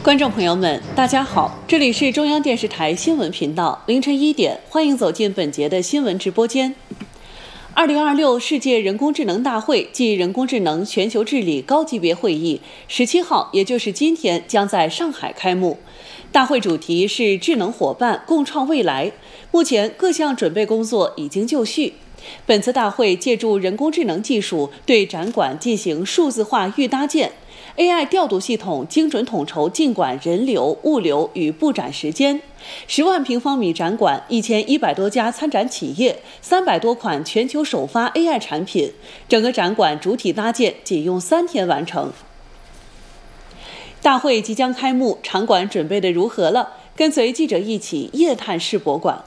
观众朋友们，大家好，这里是中央电视台新闻频道，凌晨1点，欢迎走进本节的新闻直播间。2026世界人工智能大会暨人工智能全球治理高级别会议17号，也就是今天，将在上海开幕。大会主题是智能伙伴共创未来，目前各项准备工作已经就绪。本次大会借助人工智能技术，对展馆进行数字化预搭建。AI 调度系统精准统筹进馆人流、物流与布展时间。10万平方米展馆，1100多家参展企业，300多款全球首发 AI 产品，整个展馆主体搭建仅用3天完成。大会即将开幕，场馆准备得如何了？跟随记者一起夜探世博馆。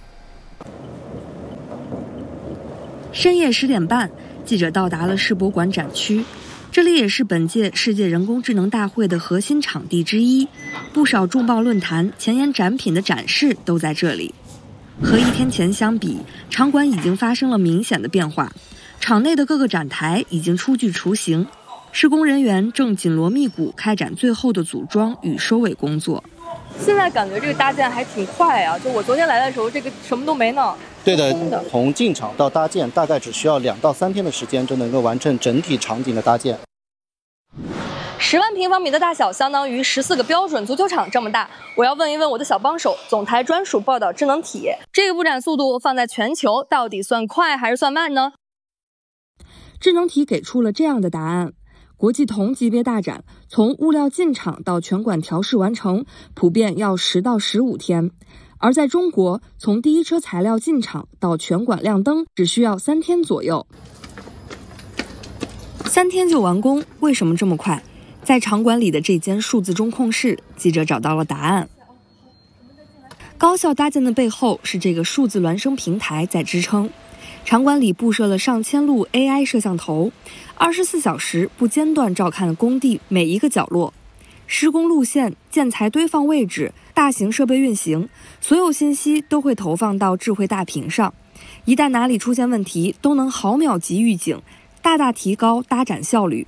深夜10点半，记者到达了世博馆展区。这里也是本届世界人工智能大会的核心场地之一，不少重磅论坛、前沿展品的展示都在这里。和1天前相比，场馆已经发生了明显的变化，场内的各个展台已经初具雏形，施工人员正紧锣密鼓开展最后的组装与收尾工作。 现在感觉这个搭建还挺快啊！就我昨天来的时候，这个什么都没呢。 对的，从进场到搭建大概只需要2到3天的时间就能够完成整体场景的搭建。 10万平方米的大小相当于14个标准足球场这么大。我要问一问我的小帮手，总台专属报道智能体，这个布展速度放在全球到底算快还是算慢呢？ 智能体给出了这样的答案。国际同级别大展，从物料进场到全馆调试完成，普遍要10到15天。而在中国，从第一车材料进场到全馆亮灯，只需要3天左右。3天就完工，为什么这么快？在场馆里的这间数字中控室，记者找到了答案。高效搭建的背后是这个数字孪生平台在支撑。场馆里布设了上千路 AI 摄像头，24小时不间断照看工地每一个角落，施工路线、建材堆放位置、大型设备运行，所有信息都会投放到智慧大屏上。一旦哪里出现问题，都能毫秒级预警，大大提高搭展效率。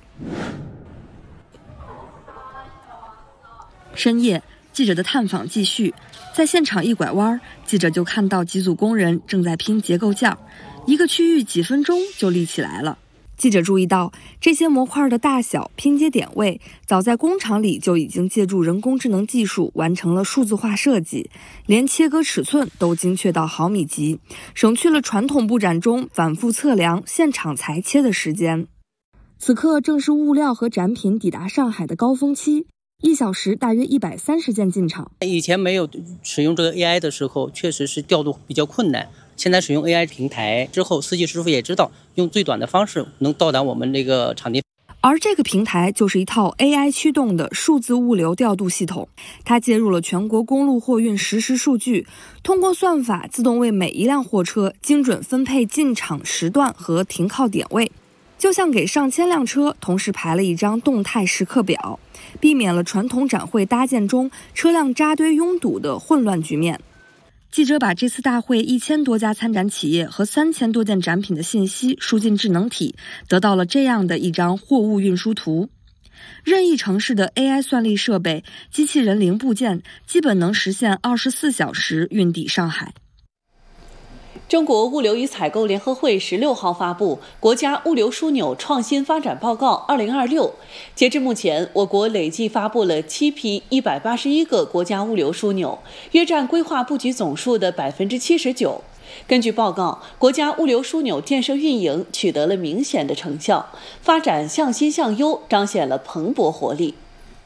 深夜，记者的探访继续，在现场一拐弯，记者就看到几组工人正在拼结构件，一个区域几分钟就立起来了。记者注意到，这些模块的大小、拼接点位，早在工厂里就已经借助人工智能技术完成了数字化设计，连切割尺寸都精确到毫米级，省去了传统布展中反复测量、现场裁切的时间。此刻正是物料和展品抵达上海的高峰期，1小时大约130件进场。 以前没有使用这个 AI 的时候，确实是调度比较困难。现在使用 AI 平台之后，司机师傅也知道用最短的方式能到达我们这个场地。 而这个平台就是一套 AI 驱动的数字物流调度系统，它接入了全国公路货运实时数据，通过算法自动为每一辆货车精准分配进场时段和停靠点位，就像给上千辆车同时排了一张动态时刻表，避免了传统展会搭建中车辆扎堆拥堵的混乱局面。记者把这次大会1000多家参展企业和3000多件展品的信息输进智能体，得到了这样的一张货物运输图。任意城市的 AI 算力设备、机器人零部件基本能实现24小时运抵上海。 中国物流与采购联合会16号发布《国家物流枢纽创新发展报告2026》。截至目前，我国累计发布了7批181个国家物流枢纽，约占规划布局总数的79%。根据报告，国家物流枢纽建设运营取得了明显的成效，发展向新向优，彰显了蓬勃活力。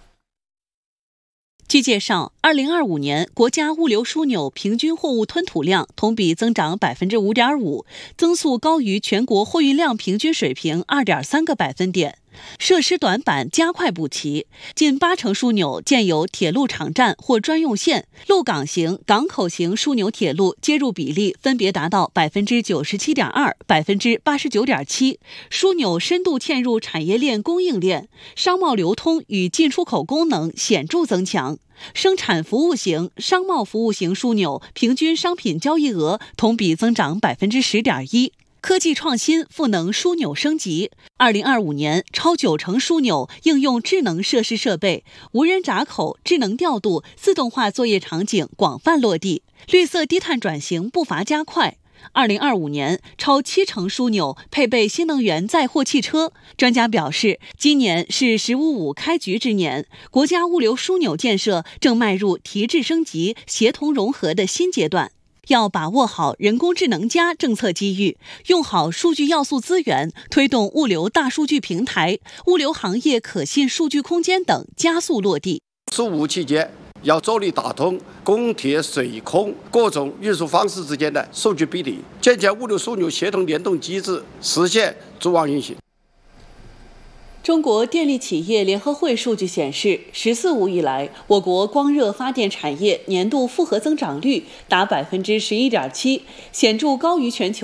据介绍，2025年国家物流枢纽平均货物吞吐量同比增长5.5%，增速高于全国货运量平均水平2.3个百分点。设施短板加快补齐，近80%枢纽建有铁路场站或专用线，陆港型、港口型枢纽铁路接入比例分别达到97.2%、89.7%，枢纽深度嵌入产业链供应链，商贸流通与进出口功能显著增强。生产服务型、商贸服务型枢纽平均商品交易额同比增长10.1%。 科技创新赋能枢纽升级。2025年，超90%枢纽应用智能设施设备，无人闸口、智能调度、自动化作业场景广泛落地，绿色低碳转型步伐加快。2025年，超70%枢纽配备新能源载货汽车。专家表示，今年是“十五五”开局之年，国家物流枢纽建设正迈入提质升级、协同融合的新阶段。要把握好人工智能+政策机遇，用好数据要素资源，推动物流大数据平台、物流行业可信数据空间等加速落地。 15五期间，要着力打通公铁、水、空各种运输方式之间的数据比例，建立物流枢纽协同联动机制，实现组网运行。 中国电力企业联合会数据显示，“14五”以来，我国光热发电产业年度复合增长率达11.7%，显著高于全球